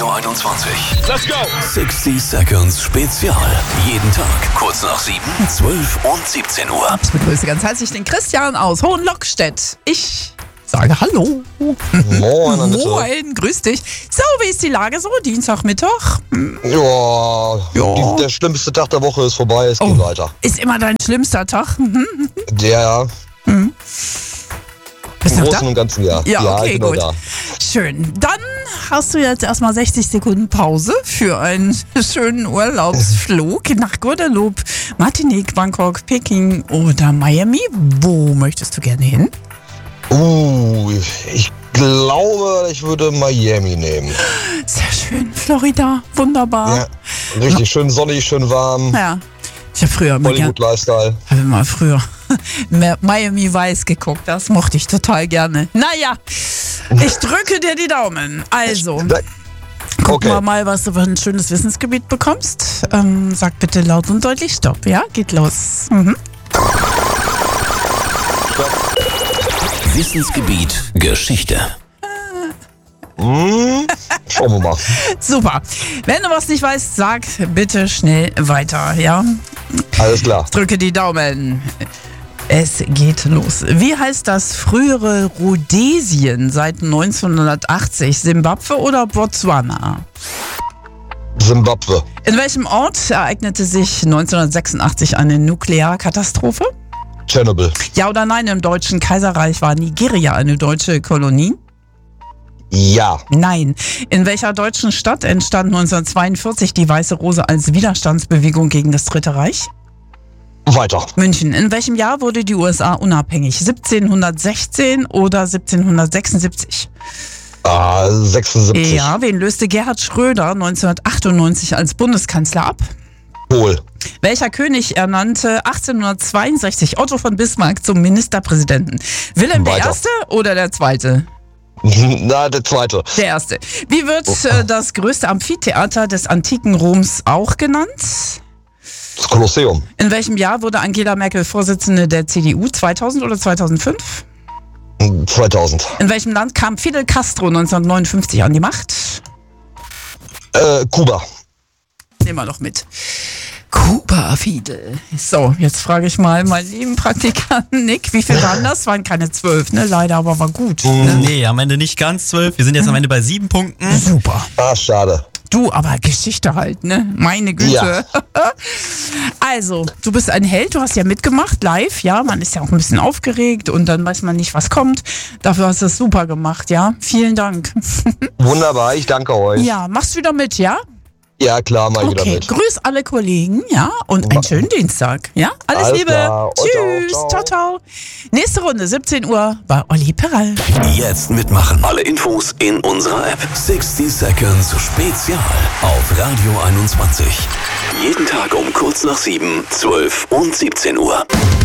Radio 21. Let's go! 60 Seconds Spezial. Jeden Tag kurz nach 7, 12 und 17 Uhr. Ich begrüße ganz herzlich den Christian aus Hohenlockstedt. Ich sage Hallo. Moin, Annette. Moin, grüß dich. So, wie ist die Lage so? Dienstagmittag? Ja. Der schlimmste Tag der Woche ist vorbei, es geht weiter. Ist immer dein schlimmster Tag? Der Bist im du Großen da? und Ganzen, ja. Ja, okay, ich bin gut. Da. Schön. Dann hast du jetzt erstmal 60 Sekunden Pause für einen schönen Urlaubsflug nach Guadeloupe, Martinique, Bangkok, Peking oder Miami. Wo möchtest du gerne hin? Ich glaube, ich würde Miami nehmen. Sehr schön. Florida. Wunderbar. Ja, richtig schön sonnig, schön warm. Ja. Ich habe früher Hollywood-Lifestyle. Miami Vice geguckt. Das mochte ich total gerne. Naja, ich drücke dir die Daumen. Also, gucken wir mal, was du für ein schönes Wissensgebiet bekommst. Sag bitte laut und deutlich Stopp. Ja, geht los. Wissensgebiet Geschichte. Schauen wir mal. Super. Wenn du was nicht weißt, sag bitte schnell weiter. Ja, Alles klar. drücke die Daumen. Es geht los. Wie heißt das frühere Rhodesien seit 1980? Simbabwe oder Botswana? Simbabwe. In welchem Ort ereignete sich 1986 eine Nuklearkatastrophe? Tschernobyl. Ja oder nein, im Deutschen Kaiserreich war Nigeria eine deutsche Kolonie? Ja. Nein. In welcher deutschen Stadt entstand 1942 die Weiße Rose als Widerstandsbewegung gegen das Dritte Reich? Weiter. München. In welchem Jahr wurde die USA unabhängig? 1716 oder 1776? 76. Ja, wen löste Gerhard Schröder 1998 als Bundeskanzler ab? Kohl. Welcher König ernannte 1862 Otto von Bismarck zum Ministerpräsidenten? Wilhelm Weiter. I. oder der Zweite? Na, der zweite. Der Erste. Wie wird das größte Amphitheater des antiken Roms auch genannt? Das Kolosseum. In welchem Jahr wurde Angela Merkel Vorsitzende der CDU? 2000 oder 2005? 2000. In welchem Land kam Fidel Castro 1959 an die Macht? Kuba. Nehmen wir doch mit. Kuba, Fidel. So, jetzt frage ich mal meinen lieben Praktikanten Nick, wie viel waren das? Waren keine 12, ne? Leider, aber war gut. Ne? Nee, am Ende nicht ganz 12. Wir sind jetzt am Ende bei 7 Punkten. Super. Schade. Du, aber Geschichte halt, ne? Meine Güte. Ja. Also, du bist ein Held, du hast ja mitgemacht, live, ja? Man ist ja auch ein bisschen aufgeregt und dann weiß man nicht, was kommt. Dafür hast du es super gemacht, ja? Vielen Dank. Wunderbar, ich danke euch. Ja, machst wieder mit, ja? Ja, klar, mal wieder Okay, mit. grüß alle Kollegen, ja? Und einen schönen Dienstag, ja? Alles Alles Liebe. klar. Und Tschüss. ciao. Ciao. Nächste Runde, 17 Uhr, bei Olli Perral. Jetzt mitmachen. Alle Infos in unserer App. 60 Seconds Spezial auf Radio 21. Jeden Tag um kurz nach 7, 12 und 17 Uhr.